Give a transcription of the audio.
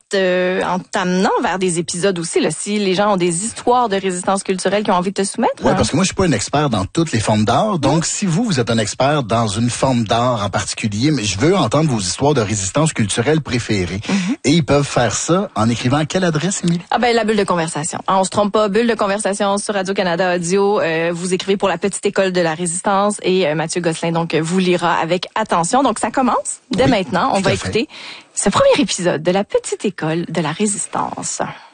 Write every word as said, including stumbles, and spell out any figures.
euh, en t'amenant vers des épisodes aussi, là, si les gens ont des histoires de résistance culturelle qui ont envie de te soumettre. Oui, hein? parce que moi, je suis pas un expert dans toutes les formes d'art. Donc, mmh. si vous, vous êtes un expert dans une forme d'art en particulier, mais je veux entendre vos histoires de résistance culturelle préférées. Mmh. Et ils peuvent faire ça en écrivant à quelle adresse, Émilie? Ah ben, la bulle de conversation. Ah, on se trompe pas, bulle de conversation sur Radio-Canada Audio. Euh, vous écrivez pour la petite école de la résistance et euh, Mathieu Gosselin, donc, vous lira avec attention. Donc, ça commence dès oui, maintenant. On va écouter ce premier épisode de la petite école de la résistance.